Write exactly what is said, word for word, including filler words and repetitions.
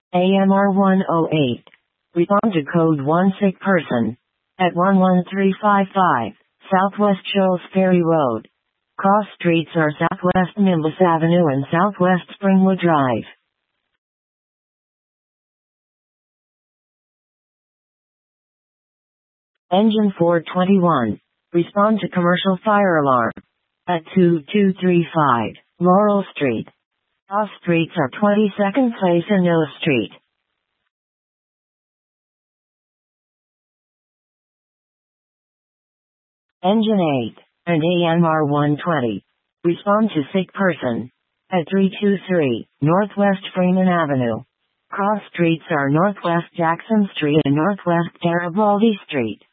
A M R one oh eight. Respond to code one sick person. At one one three five five, Southwest Shoals Ferry Road. Cross streets are Southwest Nimbus Avenue and Southwest Springwood Drive. Engine four twenty-one. Respond to commercial fire alarm. At two two three five, Laurel Street. Cross streets are twenty-second Place and Noah Street. Engine eight, and A M R one twenty. Respond to sick person. At three two three, Northwest Freeman Avenue. Cross streets are Northwest Jackson Street and Northwest Garibaldi Street.